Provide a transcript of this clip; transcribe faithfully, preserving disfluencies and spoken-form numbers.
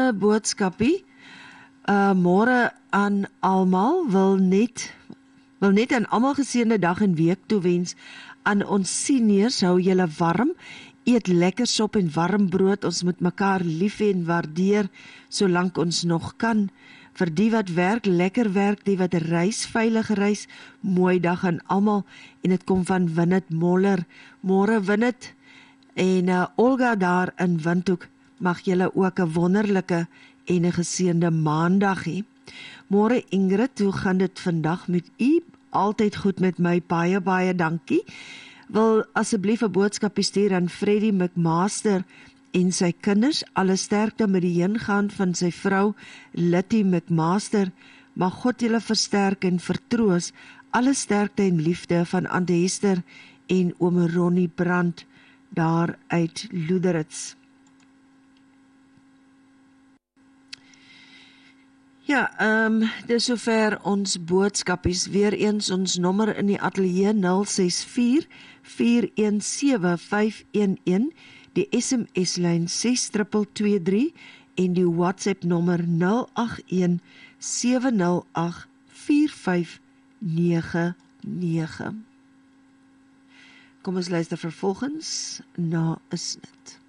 laaste boodskapie. Uh, môre aan almal, wil net, wil net aan almal geseënde dag en week toewens. Aan ons seniors, hou julle warm, eet lekker sop en warm brood, ons moet mekaar lief hê en waardeer, solank ons nog kan. Vir die wat werk, lekker werk, die wat reis, veilig reis, mooi dag aan almal, en het kom van Winnet Moller, môre Winnet, en uh, Olga daar in Windhoek, mag julle ook 'n wonderlike en 'n geseënde maandag hê. Môre Ingrid, hoe gaan dit vandag met u? Altyd goed met my, baie baie dankie. Wil asseblief 'n boodskap stuur aan Freddie McMaster en sy kinders, alle sterkte met die heengaan van sy vrou Litty McMaster. Mag God julle versterk en vertroos, alle sterkte en liefde van Ante Hester en oom Ronnie Brand daar uit Loederits. Ja, um, dis sover ons boodskapies. Weer eens ons nommer in die ateljee nul ses vier, vier een sewe, vyf een een, die S M S-lyn ses twee twee twee drie en die WhatsApp nommer nul agt een, sewe nul agt, vier vyf nege nege. Kom ons luister vervolgens na 'n snit.